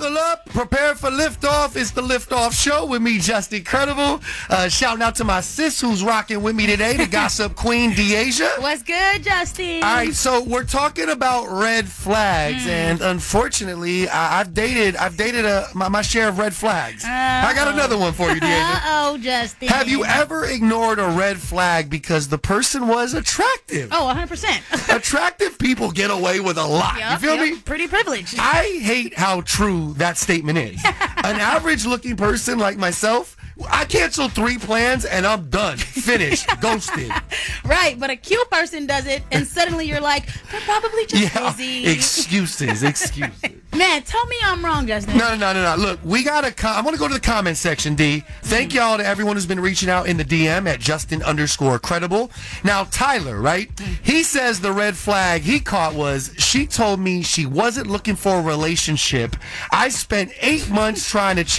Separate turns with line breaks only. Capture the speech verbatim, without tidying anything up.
buckle up, prepare for liftoff. It's the Liftoff Show with me, Justin Credible. Uh, shouting out to my sis who's rocking with me today, the gossip queen, Deasia.
What's good, Justin?
All right, so we're talking about red flags, mm. and unfortunately, I, I've dated, I've dated a, my, my share of red flags. Uh-oh. I got another one for you, Deasia.
Uh-oh, Justin.
Have you ever ignored a red flag because the person was attractive?
Oh, one hundred percent.
Attractive people get away with a lot.
Yep,
you feel
yep.
me?
Pretty privileged.
I hate how true that statement is. An average-looking person like myself, I cancel three plans and I'm done. Finished. Ghosted.
Right, but a cute person does it and suddenly you're like, they're probably just
yeah,
busy.
Excuses, excuses.
Man, tell me I'm wrong, Justin.
No, no, no, no, no. Look, we got to com- I want to go to the comment section, D. Thank mm. y'all to everyone who's been reaching out in the D M at Justin underscore credible. Now, Tyler, right? Mm. He says the red flag he caught was she told me she wasn't looking for a relationship. I spent eight months trying to